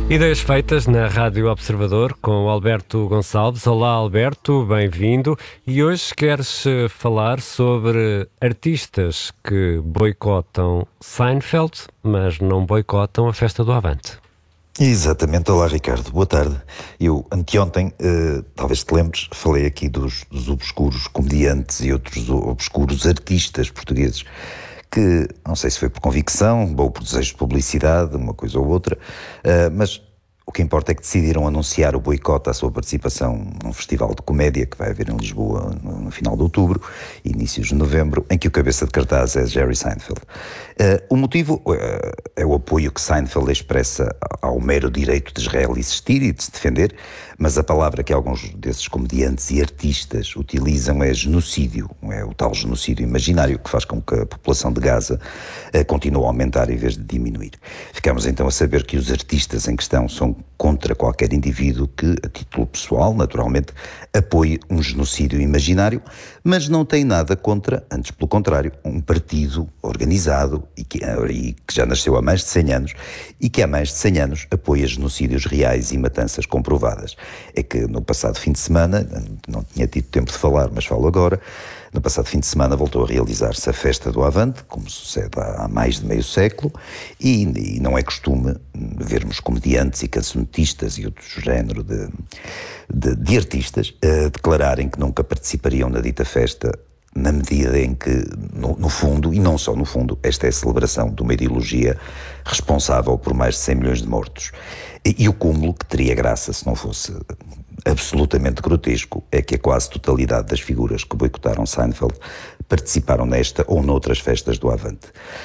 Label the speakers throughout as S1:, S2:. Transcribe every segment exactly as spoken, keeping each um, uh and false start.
S1: Ideias feitas na Rádio Observador com o Alberto Gonçalves. Olá, Alberto, bem-vindo. E hoje queres falar sobre artistas que boicotam Seinfeld, mas não boicotam a Festa do Avante.
S2: Exatamente. Olá, Ricardo, boa tarde. Eu, anteontem, eh, talvez te lembres, falei aqui dos, dos obscuros comediantes e outros obscuros artistas portugueses que, não sei se foi por convicção ou por desejo de publicidade, uma coisa ou outra, uh, mas o que importa é que decidiram anunciar o boicote à sua participação num festival de comédia que vai haver em Lisboa no, no final de outubro, inícios de novembro, em que o cabeça de cartaz é Jerry Seinfeld. Uh, o motivo uh, é o apoio que Seinfeld expressa ao mero direito de Israel existir e de se defender, mas a palavra que alguns desses comediantes e artistas utilizam é genocídio, é o tal genocídio imaginário que faz com que a população de Gaza uh, continue a aumentar em vez de diminuir. Ficamos então a saber que os artistas em questão são contra qualquer indivíduo que, a título pessoal, naturalmente, apoie um genocídio imaginário, mas não tem nada contra, antes pelo contrário, um partido organizado e que, e que já nasceu há mais de cem anos e que há mais de cem anos apoia genocídios reais e matanças comprovadas. É que no passado fim de semana, não tinha tido tempo de falar, mas falo agora, no passado fim de semana voltou a realizar-se a Festa do Avante, como sucede há mais de meio século, e, e não é costume vermos comediantes e cancionetistas e outro género de, de, de artistas uh, declararem que nunca participariam na dita festa, na medida em que, no, no fundo, e não só no fundo, esta é a celebração de uma ideologia responsável por mais de cem milhões de mortos. E, e o cúmulo, que teria graça se não fosse absolutamente grotesco, é que a quase totalidade das figuras que boicotaram Seinfeld participaram nesta ou noutras festas do Avante.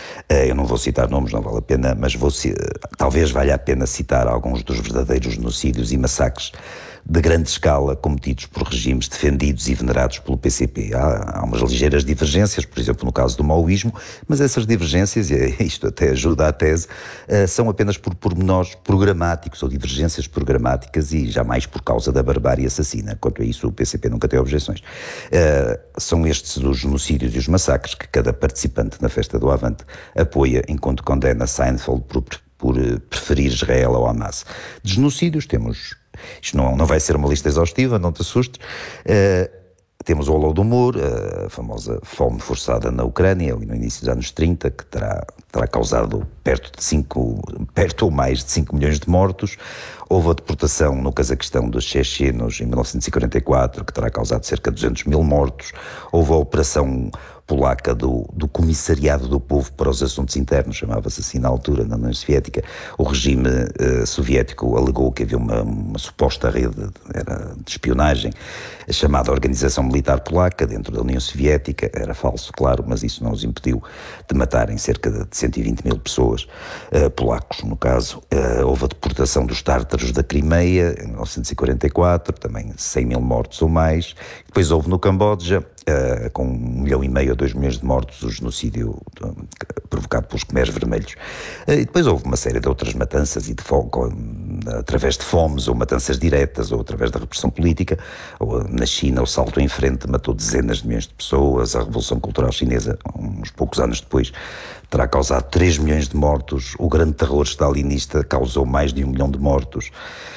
S2: Eu não vou citar nomes, não vale a pena, mas vou, talvez valha a pena citar alguns dos verdadeiros genocídios e massacres de grande escala cometidos por regimes defendidos e venerados pelo P C P. Há, há umas ligeiras divergências, por exemplo, no caso do maoísmo, mas essas divergências, e isto até ajuda à tese, uh, são apenas por pormenores programáticos ou divergências programáticas e jamais por causa da barbárie assassina. Quanto a isso, o P C P nunca tem objeções. Uh, são estes os genocídios e os massacres que cada participante na Festa do Avante apoia enquanto condena Seinfeld por, por preferir Israel ao Hamas. De genocídios temos... Isto não, não vai ser uma lista exaustiva, não te assustes. Uh, temos o Holodomor, a famosa fome forçada na Ucrânia, ali no início dos anos trinta, que terá, terá causado perto de cinco, perto ou mais de cinco milhões de mortos. Houve a deportação no Cazaquistão dos chechenos em mil novecentos e quarenta e quatro, que terá causado cerca de duzentos mil mortos. Houve a operação polaca do, do Comissariado do Povo para os Assuntos Internos, chamava-se assim na altura, na União Soviética. O regime uh, soviético alegou que havia uma, uma suposta rede era de espionagem, chamada Organização Militar Polaca, dentro da União Soviética. Era falso, claro, mas isso não os impediu de matarem cerca de cento e vinte mil pessoas, uh, polacos no caso. Uh, houve a deportação dos tártaros da Crimeia, em mil novecentos e quarenta e quatro, também cem mil mortos ou mais. Depois houve no Camboja, Uh, com um milhão e meio a dois milhões de mortos, o genocídio uh, provocado pelos Khmers Vermelhos. Uh, e depois houve uma série de outras matanças, e de fome, uh, através de fomes, ou matanças diretas, ou através da repressão política. Ou, uh, na China, o salto em frente matou dezenas de milhões de pessoas. A Revolução Cultural Chinesa, uns poucos anos depois, terá causado três milhões de mortos. O grande terror stalinista causou mais de um milhão de mortos.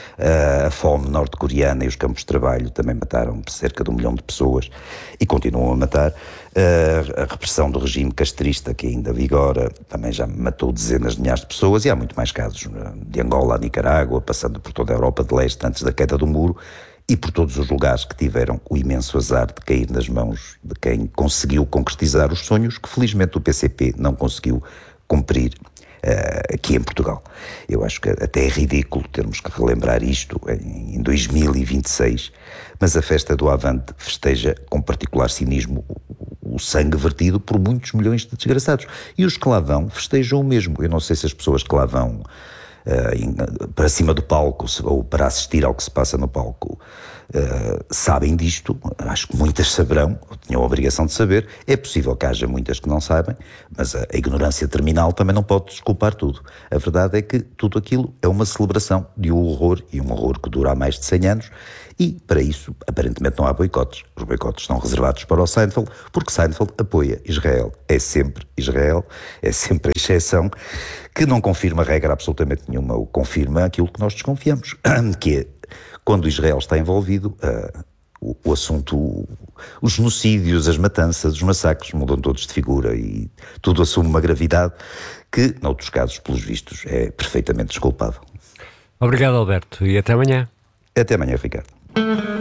S2: Uh, a fome norte-coreana e os campos de trabalho também mataram cerca de um milhão de pessoas e continuam a matar. Uh, a repressão do regime castrista, que ainda vigora, também já matou dezenas de milhares de pessoas, e há muito mais casos, de Angola a Nicarágua, passando por toda a Europa de leste antes da queda do muro, e por todos os lugares que tiveram o imenso azar de cair nas mãos de quem conseguiu concretizar os sonhos que felizmente o P C P não conseguiu cumprir. Uh, aqui em Portugal. Eu acho que até é ridículo termos que relembrar isto em, em dois mil e vinte e seis, mas a Festa do Avante festeja com particular cinismo o, o sangue vertido por muitos milhões de desgraçados. E os que lá vão festejam o mesmo. Eu não sei se as pessoas que lá vão uh, em, para cima do palco ou para assistir ao que se passa no palco Uh, sabem disto, acho que muitas saberão, ou tinham a obrigação de saber. É possível que haja muitas que não sabem, mas a, a ignorância terminal também não pode desculpar tudo. A verdade é que tudo aquilo é uma celebração de um horror, e um horror que dura há mais de cem anos, e para isso aparentemente não há boicotes. Os boicotes estão reservados para o Seinfeld, porque Seinfeld apoia Israel. É sempre Israel, é sempre a exceção que não confirma regra absolutamente nenhuma, ou confirma aquilo que nós desconfiamos, que é, quando Israel está envolvido, uh, o, o assunto, os genocídios, as matanças, os massacres mudam todos de figura e tudo assume uma gravidade que, noutros casos, pelos vistos, é perfeitamente desculpável.
S1: Obrigado, Alberto, e até amanhã.
S2: Até amanhã, Ricardo.